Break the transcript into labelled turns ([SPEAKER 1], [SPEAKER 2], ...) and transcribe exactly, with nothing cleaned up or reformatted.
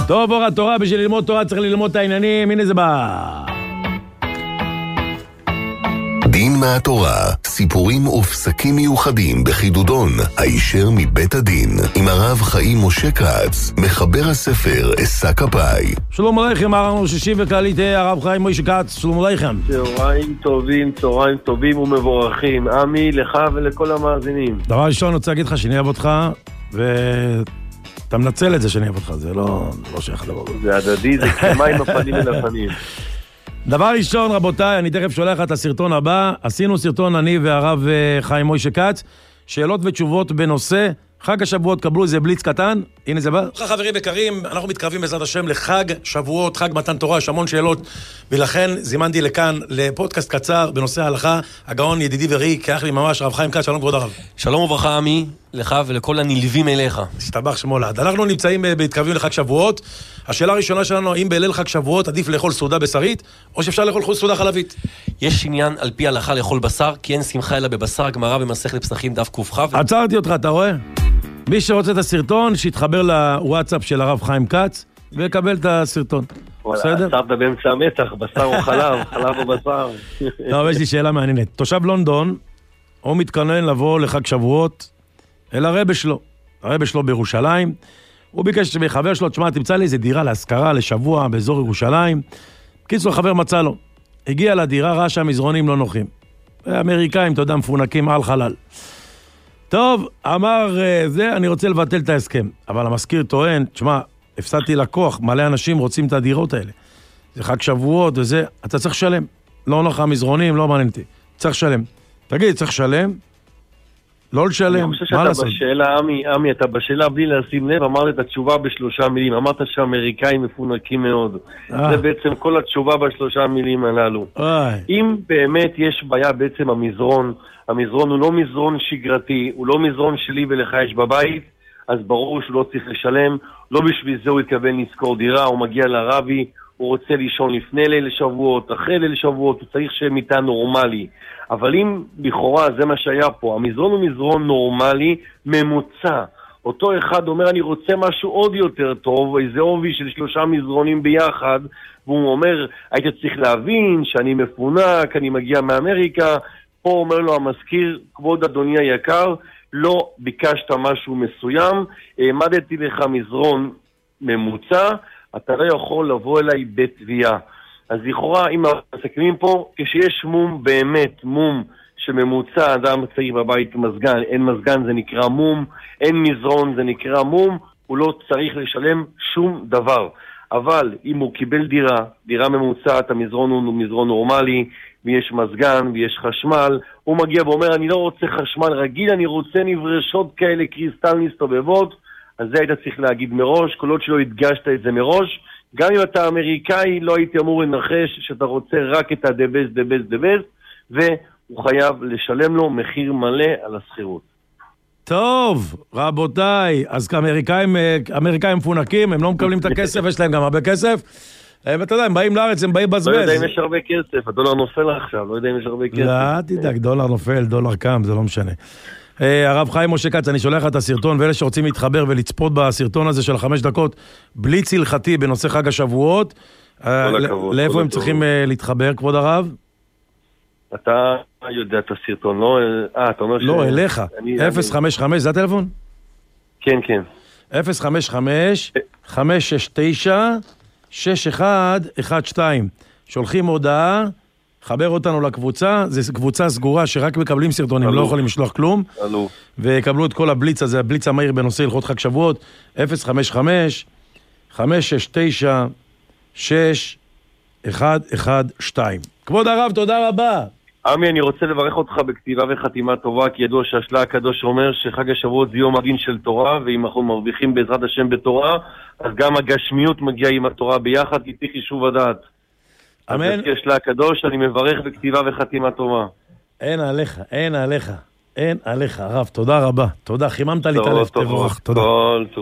[SPEAKER 1] טוב, אור התורה, בשביל ללמוד תורה צריך ללמוד את העניינים, הנה זה בא.
[SPEAKER 2] דין מהתורה, סיפורים ופסקים מיוחדים בחידודון, הישר מבית הדין, עם הרב חיים משה כץ, מחבר הספר עשה כפי.
[SPEAKER 1] שלום עליכם, הרב שישי וכללית, הרב חיים משה כץ, שלום עליכם.
[SPEAKER 3] צהריים טובים, צהריים טובים ומבורכים, עמי, לך ולכל המאזינים.
[SPEAKER 1] דבר ראשון, אני רוצה להגיד לך שאני אוהב אותך, ואתה מנצל את זה שאני אוהב אותך, זה לא, לא שייך לדבר.
[SPEAKER 3] זה הדדי, זה כמה עם הפנים אל הפנים.
[SPEAKER 1] דבר ראשון, רבותיי, אני תכף שולח את הסרטון הבא. עשינו סרטון, אני והרב חיים משה כץ, שאלות ותשובות בנושא חג השבועות. קבלו איזה בליץ קטן, הנה זה בא. חברים יקרים, אנחנו מתקרבים בעזרת השם לחג שבועות, חג מתן תורה, יש המון שאלות, ולכן זימנתי לכאן לפודקאסט קצר בנושא ההלכה. הגאון ידידי וראי, כאח לי ממש, הרב חיים כץ, שלום כבוד הרב.
[SPEAKER 4] שלום וברכה עמי, לך ולכל הנלווים אליך.
[SPEAKER 1] תשתבח שמו לעד. אנחנו נמצאים בהתקרבים לחג שבועות. השאלה הראשונה שלנו, האם בליל חג שבועות עדיף לאכול סעודה בשרית, או שאפשר לאכול סעודה חלבית?
[SPEAKER 4] יש עניין על פי הלכה לאכול בשר, כי אין שמחה אלא בבשר, גמרא במסכת פסחים דף ק"כ.
[SPEAKER 1] עצרתי אותך, אתה רואה? מי שרוצה את הסרטון, שיתחבר לוואטסאפ של הרב חיים כץ, ויקבל את הסרטון. בסדר?
[SPEAKER 3] עצרת באמצע המתח, בשר או חלב, חלב או בשר.
[SPEAKER 1] טוב, יש לי שאלה מעניינת. תושב לונדון, הוא מתכונן לבוא לחג שבועות, אל הרבא שלו. הרבא שלו בירושלים. הוא ביקש מחבר שלו, תשמע, תמצא לי איזה דירה להשכרה, לשבוע, באזור ירושלים. קיצור, חבר מצא לו. הגיע לדירה, ראה שהמזרונים לא נוחים. האמריקאים, אתה יודע, מפונקים על חלל. טוב, אמר זה, אני רוצה לבטל את ההסכם. אבל המזכיר טוען, תשמע, הפסדתי לקוח, מלא אנשים רוצים את הדירות האלה. זה חג שבועות וזה, אתה צריך לשלם. לא נוח המזרונים, לא מעניין אותי. צריך לשלם. תגיד, צריך לשלם? לא לשלם,
[SPEAKER 3] אני חושב שאתה בשאלה, עמי, עמי, אתה בשאלה בלי לשים לב, אמרת את התשובה בשלושה מילים, אמרת שהאמריקאים מפונקים מאוד. זה בעצם כל התשובה בשלושה מילים הללו. אם באמת יש בעיה בעצם המזרון, המזרון הוא לא מזרון שגרתי, הוא לא מזרון שלי ולך יש בבית, אז ברור שהוא לא צריך לשלם, לא בשביל זה הוא התכוון לזכור דירה, הוא מגיע לרבי, הוא רוצה לישון לפני ליל שבועות, אחרי ליל שבועות, הוא צריך שיהיה מיטה נורמלי. אבל אם לכאורה זה מה שהיה פה, המזרון הוא מזרון נורמלי, ממוצע. אותו אחד אומר, אני רוצה משהו עוד יותר טוב, איזה עובי של שלושה מזרונים ביחד, והוא אומר, היית צריך להבין שאני מפונק, אני מגיע מאמריקה. פה אומר לו המזכיר, כבוד אדוני היקר, לא ביקשת משהו מסוים, העמדתי לך מזרון ממוצע, אתה לא יכול לבוא אליי בתביעה. אז לכאורה, אם מסכמים פה, כשיש מום באמת, מום שממוצע, אדם צריך בבית מזגן, אין מזגן זה נקרא מום, אין מזרון זה נקרא מום, הוא לא צריך לשלם שום דבר. אבל אם הוא קיבל דירה, דירה ממוצעת, המזרון הוא מזרון נורמלי, ויש מזגן ויש חשמל, הוא מגיע ואומר, אני לא רוצה חשמל רגיל, אני רוצה נברשות כאלה קריסטל מסתובבות, אז זה היית צריך להגיד מראש, כל עוד שלא הדגשת את זה מראש, גם אם אתה אמריקאי, לא הייתי אמור לנחש שאתה רוצה רק את הדבס, דבס, דבס, והוא חייב לשלם לו מחיר מלא על הסחירות.
[SPEAKER 1] טוב, רבותיי, אז כאמריקאים, אמריקאים מפונקים, הם לא מקבלים את הכסף, יש להם גם הרבה כסף, ואתה יודע, הם באים לארץ, הם באים בזבז.
[SPEAKER 3] לא יודע אם יש הרבה כסף, הדולר נופל עכשיו, לא יודע אם יש הרבה כסף.
[SPEAKER 1] לא, תדאג, דולר נופל, דולר קם, זה לא משנה. הרב חיים משה כץ, אני שולח את הסרטון, ואלה שרוצים להתחבר ולצפות בסרטון הזה של חמש דקות, בלי צלחתי בנושא חג השבועות, לאיפה הם צריכים להתחבר, כבוד הרב?
[SPEAKER 3] אתה יודע את הסרטון, לא? אה, אתה אומר ש...
[SPEAKER 1] לא, אליך. אפס חמש חמש, זה הטלפון?
[SPEAKER 3] כן, כן.
[SPEAKER 1] אפס חמש חמש, חמש שש תשע, שש אחד אחד שתיים. שולחים הודעה, חבר אותנו לקבוצה, זו קבוצה סגורה שרק מקבלים סרטונים, לא יכולים לשלוח כלום, ויקבלו את כל הבליץ הזה, הבליץ המהיר בנושא הלכות חג שבועות, אפס חמש חמש, חמש שש תשע, שש אחד אחד שתיים. כבוד הרב, תודה רבה.
[SPEAKER 3] עמי, אני רוצה לברך אותך בכתיבה וחתימה טובה, כי ידוע שהשלה הקדוש אומר שחג השבועות זה יום הדין של תורה, ואם אנחנו מרוויחים בעזרת השם בתורה, אז גם הגשמיות מגיעה עם התורה ביחד, כי תהיה חישוב הדעת.
[SPEAKER 1] אמן.
[SPEAKER 3] אז השלה הקדוש, אני מברך בכתיבה וחתימה טובה.
[SPEAKER 1] אין עליך, אין עליך, אין עליך, הרב, תודה רבה. תודה, חיממת לי את הלב, תבורך, תודה.